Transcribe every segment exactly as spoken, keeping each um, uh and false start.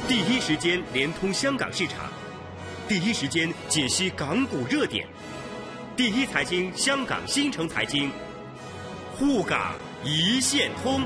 第一时间连通香港市场，第一时间解析港股热点，第一财经香港新城财经，沪港一线通。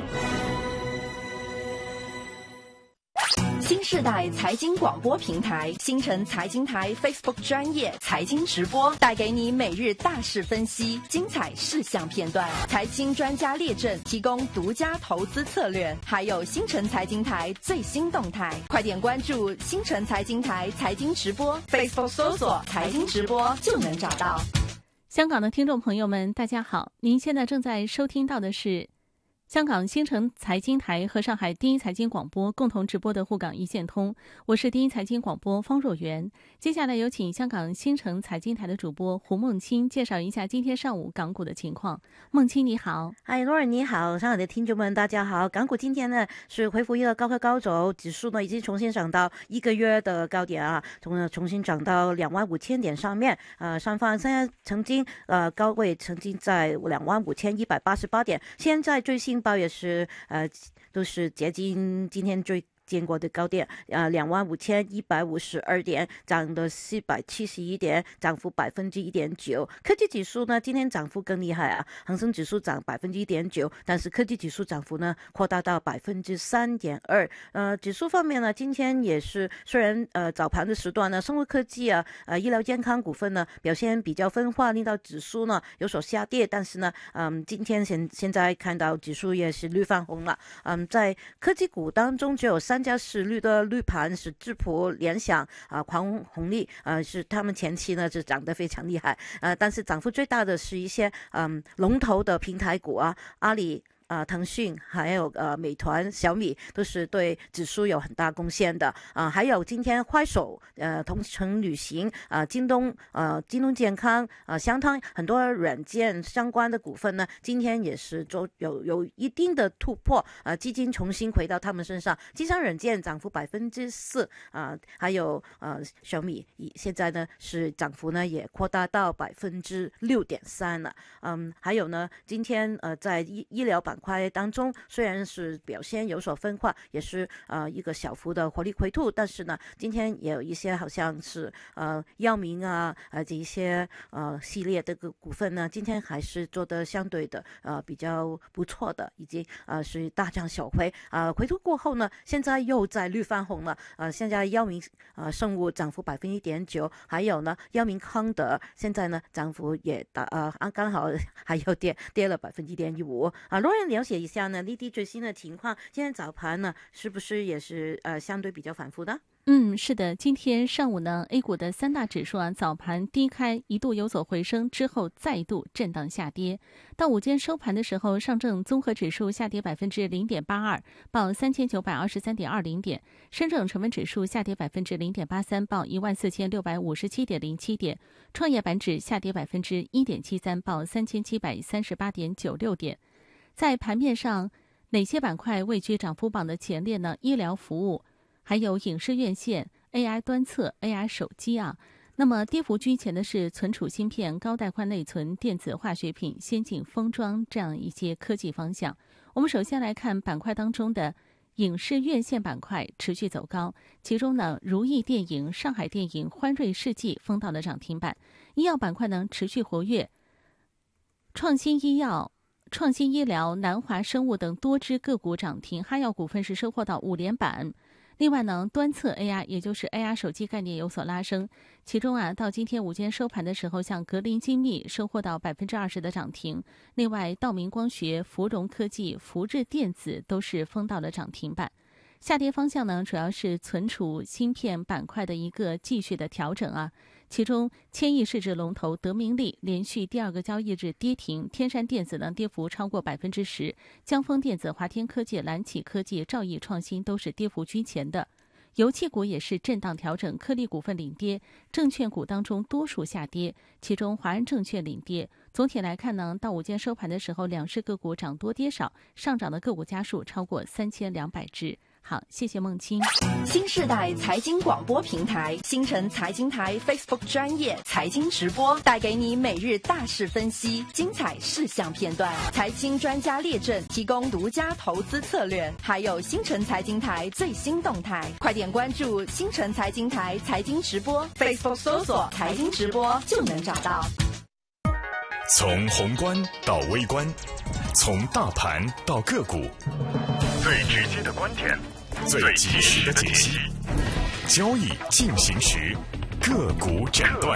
新世代财经广播平台新城财经台 Facebook 专业财经直播，带给你每日大事分析、精彩事项片段、财经专家列阵，提供独家投资策略，还有新城财经台最新动态。快点关注新城财经台财经直播 Facebook 搜索财经直播就能找到。 香港的听众朋友们大家好，您现在正在收听到的是香港新城财经台和上海第一财经广播共同直播的沪港一线通，我是第一财经广播方若媛。接下来有请香港新城财经台的主播胡梦清介绍一下今天上午港股的情况。梦清你好。 嗨，罗尔你好，上海的听众们大家好。港股今天呢是恢复一个高开高走，指数呢已经重新涨到一个月的高点啊，重重新涨到两万五千点上面。呃，上方现在曾经呃高位曾经在两万五千一百八十八点，现在最新报也是呃都是接近今天最见过的高点，呃，两万五千一百五十二点，涨了四百七十一点，涨幅百分之一点九。科技指数呢，今天涨幅更厉害啊，恒生指数涨百分之一点九，但是科技指数涨幅呢扩大到百分之三点二。呃，指数方面呢，今天也是虽然呃早盘的时段呢，生物科技啊，呃医疗健康股份呢表现比较分化，令到指数呢有所下跌，但是呢，嗯，今天现现在看到指数也是绿泛红了。嗯，在科技股当中，只有三家是绿的绿盘，是智谱、联想啊、呃、광红利，呃，是他们前期呢是涨得非常厉害，呃，但是涨幅最大的是一些嗯龙头的平台股啊，阿里。啊，腾讯还有呃美团、小米都是对指数有很大贡献的啊，还有今天快手、呃同程旅行、啊京东、呃京东健康、啊相当很多软件相关的股份呢，今天也是做有有一定的突破，啊基金重新回到他们身上，金山软件涨幅百分之四啊，还有呃小米现在呢是涨幅呢也扩大到百分之六点三了，嗯，还有呢今天呃在医医疗板块当中，虽然是表现有所分化，也是呃一个小幅的活力回吐，但是呢，今天也有一些好像是呃药明啊，呃这一些呃系列的个股份呢，今天还是做的相对的呃比较不错的，已经呃是大涨小回，呃回吐过后呢，现在又在绿泛红了，呃现在药明呃生物涨幅百分之一点九，还有呢药明康德现在呢涨幅也打呃刚好还有跌跌了百分之一点五啊，罗人。了解一下呢，立地最新的情况。今天早盘呢，是不是也是呃相对比较反复的？ 嗯，是的，今天上午呢 ，A 股的三大指数啊，早盘低开一度有所回升，之后再度震荡下跌。到午间收盘的时候，上证综合指数下跌百分之零点八二，报三千九百二十三点二零点；深证成分指数下跌百分之零点八三，报一万四千六百五十七点零七点；创业板指下跌百分之一点七三，报三千七百三十八点九六点。在盘面上，哪些板块位居涨幅榜的前列呢？医疗服务，还有影视院线、A I 端侧、A I 手机啊。那么跌幅居前的是存储芯片、高带宽内存、电子化学品、先进封装这样一些科技方向。我们首先来看板块当中的影视院线板块持续走高，其中呢，如意电影、上海电影、欢瑞世纪封到了涨停板。医药板块呢持续活跃，创新医药。创新医疗、南华生物等多只个股涨停，哈药股份是收获到五连板。另外呢，端侧 A I 也就是 A I 手机概念有所拉升，其中啊，到今天午间收盘的时候，像格林精密收获到百分之二十的涨停。另外，道明光学、芙蓉科技、福智电子都是封到了涨停板。下跌方向呢，主要是存储芯片板块的一个继续的调整啊。其中，千亿市值龙头德明利连续第二个交易日跌停，天山电子呢跌幅超过百分之十，江丰电子、华天科技、蓝启科技、兆易创新都是跌幅居前的。油气股也是震荡调整，科力股份领跌，证券股当中多数下跌，其中华安证券领跌。总体来看呢，到午间收盘的时候，两市个股涨多跌少，上涨的个股家数超过三千两百只。 好，谢谢梦清。 新世代财经广播平台新城财经台 Facebook 专业财经直播，带给你每日大事分析、精彩事项片段，财经专家列阵，提供独家投资策略，还有新城财经台最新动态。快点关注新城财经台财经直播 ，Facebook 搜索财经直播就能找到。 从宏观到微观，从大盘到个股，最直接的观点，最及时的解析，交易进行时，个股诊断。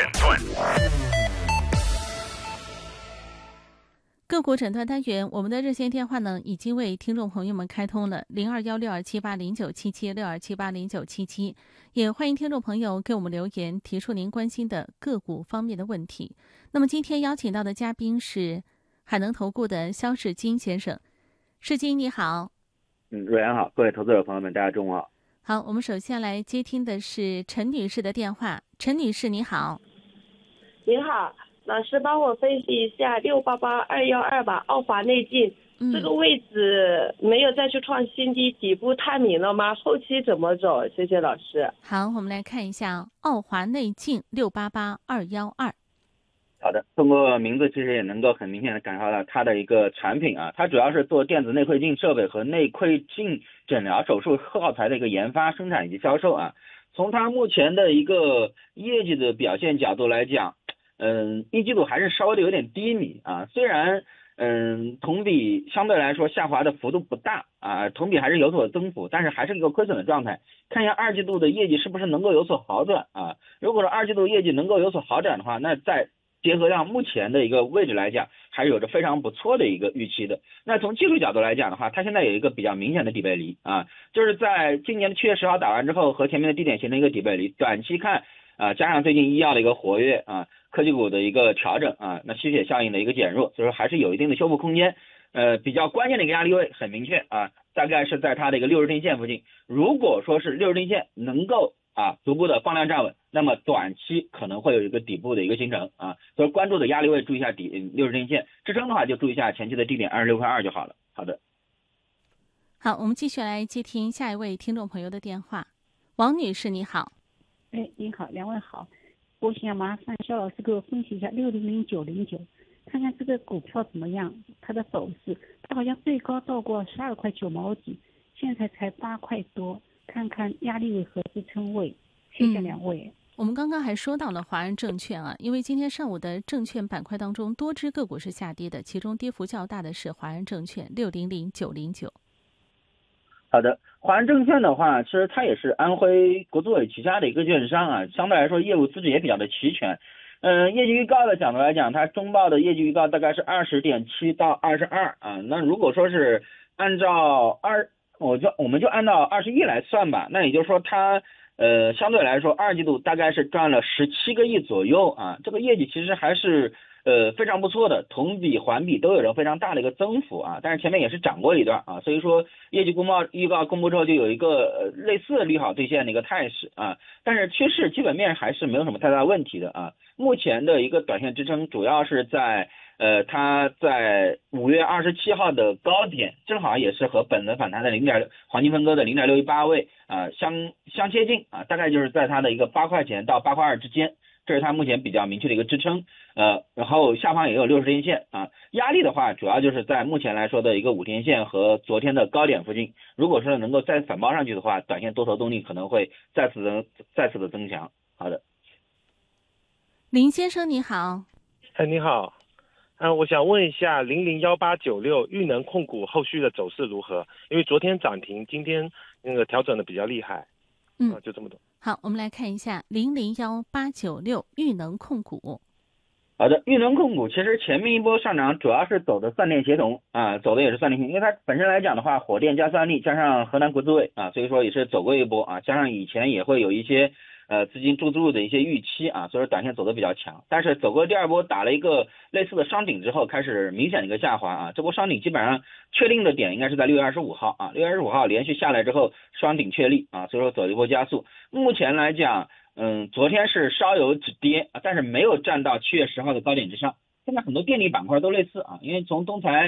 个股诊断单元，我们的热线电话呢已经为听众朋友们开通了零二幺六二七八零九七七六二七八零九七七，也欢迎听众朋友给我们留言，提出您关心的个股方面的问题。那么今天邀请到的嘉宾是海能投顾的肖世金先生。世金你好。 嗯，瑞安好，各位投资者朋友们，大家中午好。 好，我们首先来接听的是陈女士的电话。陈女士你好。 您好，老师帮我分析一下六八八二幺二吧，奥华内镜、嗯、这个位置没有再去创新低，底部探明了吗？后期怎么走？谢谢老师。 好，我们来看一下奥华内镜六八八二幺二。 好的，通过名字其实也能够很明显的感受到它的一个产品啊，它主要是做电子内窥镜设备和内窥镜诊疗手术耗材的一个研发、生产以及销售啊。从它目前的一个业绩的表现角度来讲，嗯，一季度还是稍微的有点低迷啊，虽然嗯同比相对来说下滑的幅度不大啊，同比还是有所增幅，但是还是一个亏损的状态。看一下二季度的业绩是不是能够有所好转啊？如果说二季度业绩能够有所好转的话，那在结合上目前的一个位置来讲，还是有着非常不错的一个预期的。那从技术角度来讲的话，它现在有一个比较明显的底背离啊，就是在今年的七月十号打完之后，和前面的低点形成一个底背离，短期看啊，加上最近医药的一个活跃啊，科技股的一个调整啊，那吸血效应的一个减弱，所以说还是有一定的修复空间。呃，比较关键的一个压力位很明确啊，大概是在它的一个六十天线附近。如果说是六十天线能够啊逐步的放量站稳，那么短期可能会有一个底部的一个形成啊，所以关注的压力位注意一下底六十天线，支撑的话就注意一下前期的低点二十六块二就好了。好的。 好，我们继续来接听下一位听众朋友的电话。王女士你好。 哎，你好，两位好，我想麻烦肖老师给我分析一下六零零九零九，看看这个股票怎么样，它的走势，它好像最高到过十二块九毛几，现在才八块多，看看压力位和支撑位。谢谢两位。嗯， 我们刚刚还说到了华人证券啊，因为今天上午的证券板块当中，多只个股是下跌的，其中跌幅较大的是华人证券六零零九零九。 好的，华人证券的话，其实它也是安徽国资委旗下的一个券商啊，相对来说业务资质也比较的齐全。嗯、呃，业绩预告的角度来讲，它中报的业绩预告大概是二十点七到二十二啊。那如果说是按照二，我就我们就按照二十一来算吧，那也就是说它呃相对来说二季度大概是赚了十七个亿左右啊，这个业绩其实还是呃非常不错的，同比环比都有着非常大的一个增幅啊，但是前面也是涨过一段啊，所以说业绩公报预告公布之后就有一个呃类似的利好兑现的一个态势啊，但是趋势基本面还是没有什么太大问题的啊，目前的一个短线支撑主要是在呃它在五月二十七号的高点，正好也是和本轮反弹的零点黄金分割的零点六一八位啊相相接近啊，大概就是在它的一个八块钱到八块二之间。这是它目前比较明确的一个支撑，呃，然后下方也有六十天线啊，压力的话主要就是在目前来说的一个五天线和昨天的高点附近，如果说能够再反包上去的话，短线多头动力可能会再次的再次的增强。好的， 林先生你好。 哎，你好，嗯、呃，我想问一下零零幺八九六裕能控股后续的走势如何？因为昨天涨停，今天那个调整的比较厉害。 嗯， 啊、就这么多。 好，我们来看一下零零幺八九六裕能控股。 好的，裕能控股其实前面一波上涨主要是走的算电协同啊，走的也是算电协同，因为它本身来讲的话，火电加算力加上河南国资委啊，所以说也是走过一波啊，加上以前也会有一些呃资金注入的一些预期啊，所以说短线走的比较强，但是走过第二波打了一个类似的双顶之后，开始明显的一个下滑啊，这波双顶基本上确定的点应该是在六月二十五号啊，六月二十五号连续下来之后双顶确立啊，所以说走一波加速。目前来讲，嗯，昨天是稍有止跌啊，但是没有站到七月十号的高点之上。现在很多电力板块都类似啊，因为从东财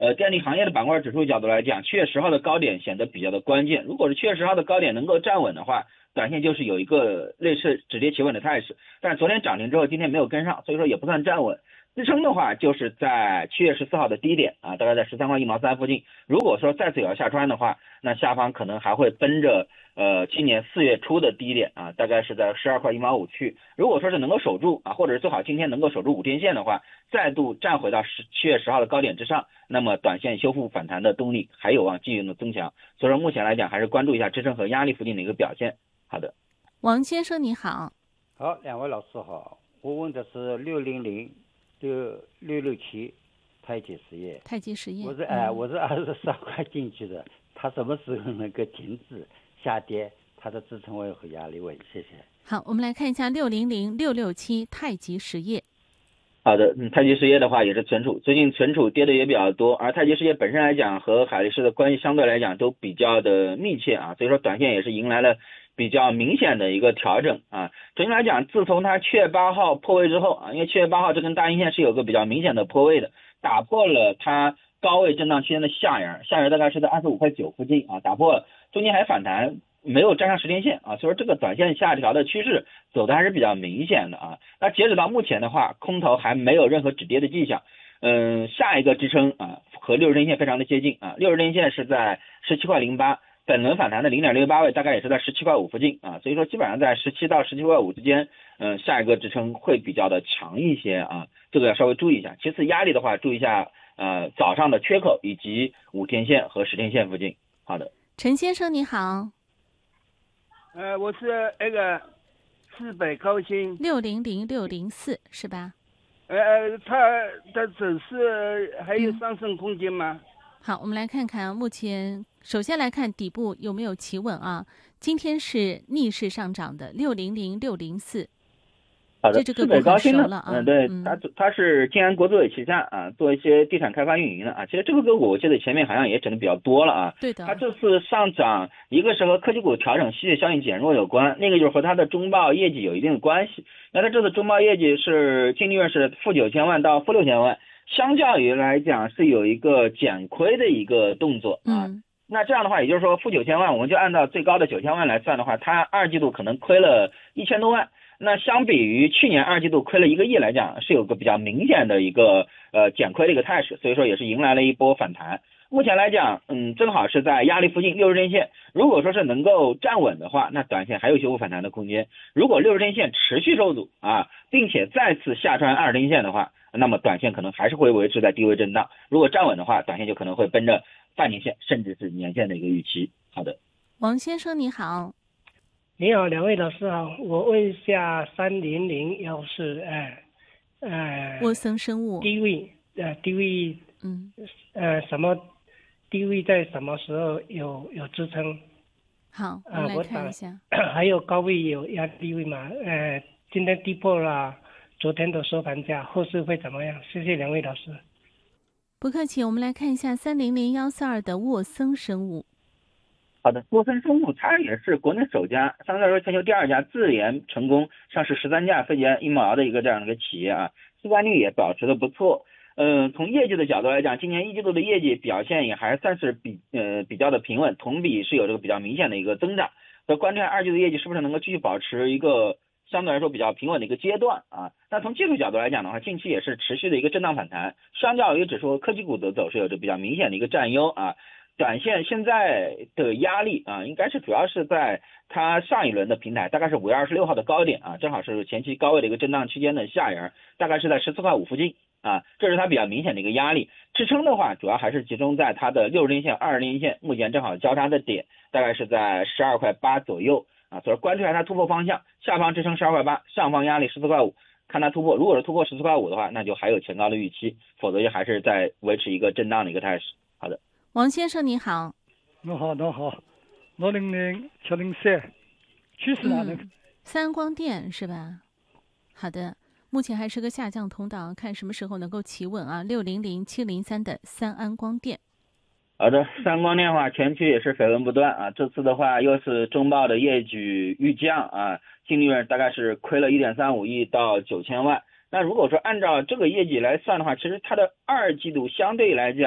呃电力行业的板块指数角度来讲，七月十号的高点显得比较的关键。如果是七月十号的高点能够站稳的话，短线就是有一个类似止跌企稳的态势。但是昨天涨停之后，今天没有跟上，所以说也不算站稳。支撑的话就是在七月十四号的低点啊，大概在十三块一毛三附近。如果说再次有要下穿的话，那下方可能还会奔着呃今年四月初的低点啊，大概是在十二块一毛五去。如果说是能够守住啊，或者是最好今天能够守住五天线的话，再度站回到七月十号的高点之上，那么短线修复反弹的动力还有望继续的增强。所以说目前来讲还是关注一下支撑和压力附近的一个表现。好的， 王先生你好。 好，两位老师好，我问的是六零零六六六七太极实业。 太极实业， 我是哎、呃，我是二十三块进去的，它什么时候能够停止下跌？它的支撑位和压力位，谢谢。 好，我们来看一下六零零六六七太极实业。 好的，嗯，太极实业的话也是存储，最近存储跌的也比较多，而太极实业本身来讲和海力士的关系相对来讲都比较的密切啊，所以说短线也是迎来了比较明显的一个调整啊。首先来讲，自从它七月八号破位之后啊，因为七月八号这根大阴线是有个比较明显的破位的，打破了它高位震荡区间的下沿，下沿大概是在二十五块九附近啊，打破了，中间还反弹。没有站上十天线啊，所以说这个短线下调的趋势走的还是比较明显的啊。那截止到目前的话，空头还没有任何止跌的迹象。嗯，下一个支撑啊和六十天线非常的接近啊，六十天线是在十七块零八，本轮反弹的零点六八位大概也是在十七块五附近啊，所以说基本上在十七到十七块五之间，嗯，下一个支撑会比较的强一些啊，这个要稍微注意一下。其次压力的话，注意一下呃早上的缺口以及五天线和十天线附近。好的， 陈先生你好。 呃，我是那个市北高新六零零六零四是吧？ 呃，它的走势还有上升空间吗？ 嗯、好，我们来看看目前，首先来看底部有没有企稳啊？今天是逆势上涨的六零零六零四。 好的，市北高新呢， 啊、 嗯，对，它它是静安国资委旗下啊，做一些地产开发运营的啊。其实这个个股我记得前面好像也整的比较多了啊。 对的。 它这次上涨，一个是和科技股调整吸血效应减弱有关，那个就是和它的中报业绩有一定的关系。那它这次中报业绩是净利润是负九千万到负六千万，相较于来讲是有一个减亏的一个动作啊。 嗯。 那这样的话，也就是说负九千万，我们就按照最高的九千万来算的话，它二季度可能亏了一千多万。那相比于去年二季度亏了一个亿来讲，是有个比较明显的一个呃减亏的一个态势，所以说也是迎来了一波反弹。目前来讲，嗯，正好是在压力附近六十天线，如果说是能够站稳的话，那短线还有修复反弹的空间。如果六十天线持续受阻啊，并且再次下穿二十天线的话，那么短线可能还是会维持在低位震荡。如果站稳的话，短线就可能会奔着半年线甚至是年线的一个预期。好的， 王先生你好。 你好，两位老师好，我问一下三零零幺四，呃，呃， 沃森生物低位，呃，低位， 嗯， 呃，什么低位在什么时候有有支撑？ 好，我们来看一下。 呃、还有高位有压低位嘛？呃，今天跌破了昨天的收盘价，后市会怎么样？谢谢两位老师。 不客气，我们来看一下三零零幺四二的沃森生物。 好的，沃森生物它也是国内首家，相对来说全球第二家自研成功上市十三价肺结疫苗的一个这样的一个企业啊，市占率也保持的不错。嗯、呃，从业绩的角度来讲，今年一季度的业绩表现也还算是比呃比较的平稳，同比是有这个比较明显的一个增长。所以观察二季度业绩是不是能够继续保持一个相对来说比较平稳的一个阶段啊。那从技术角度来讲的话，近期也是持续的一个震荡反弹，相较于指数科技股的走势有着比较明显的一个占优啊。短线现在的压力啊，应该是主要是在它上一轮的平台，大概是五月二十六号的高点啊，正好是前期高位的一个震荡区间的下沿，大概是在十四块五附近啊，这是它比较明显的一个压力。支撑的话，主要还是集中在它的六十天线、二十天线，目前正好交叉的点，大概是在十二块八左右啊，所以关注一下它突破方向，下方支撑十二块八，上方压力十四块五，看它突破。如果是突破十四块五的话，那就还有前高的预期，否则就还是在维持一个震荡的一个态势。好的。 王先生你好。 你好，你好，六零零七零三，趋势哪里？ 三安光电是吧？好的，目前还是个下降通道，看什么时候能够企稳啊？六零零七零三的三安光电。 好的，三安光电的话，前期也是绯闻不断啊，这次的话又是中报的业绩预降啊，净利润大概是亏了一点三五亿到九千万。那如果说按照这个业绩来算的话，其实它的二季度相对来讲。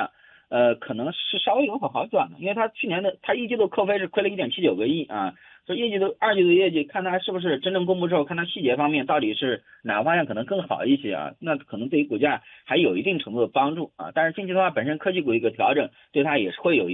呃，可能是稍微有所好转的，因为它去年的它一季度扣非是亏了一点七九个亿啊，所以业绩的二季度业绩看它是不是真正公布之后，看它细节方面到底是哪个方向可能更好一些啊，那可能对于股价还有一定程度的帮助啊，但是近期的话，本身科技股一个调整对它也是会有